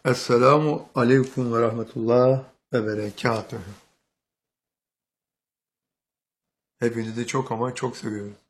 Esselamu aleyküm ve rahmetullah ve berekatühü. Hepinizi çok ama çok seviyorum.